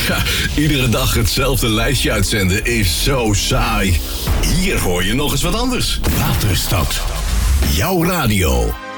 Ja, iedere dag hetzelfde lijstje uitzenden is zo saai. Hier hoor je nog eens wat anders. Waterstad. Jouw radio.